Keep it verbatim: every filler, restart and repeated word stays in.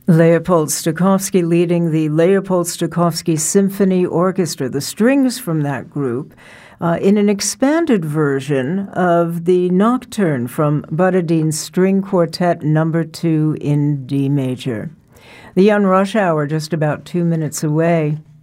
Leopold Stokowski leading the Leopold Stokowski Symphony Orchestra, the strings from that group, uh, in an expanded version of the Nocturne from Borodin's String Quartet Number Two in D major. The Young Rush Hour, just about two minutes away.